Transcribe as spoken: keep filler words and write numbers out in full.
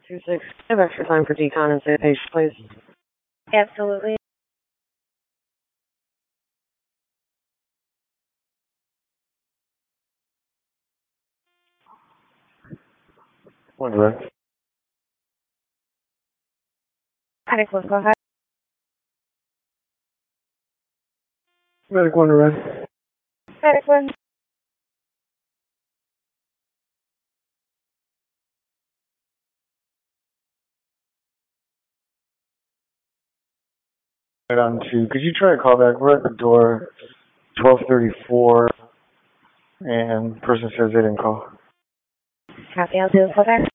two six. I have extra time for decon and say patient, please. Absolutely. One red. Medic one, go ahead. Medic one red. Medic one. Right on two. Could you try a callback? We're at the door, twelve thirty-four, and person says they didn't call. Copy, I'll do a callback.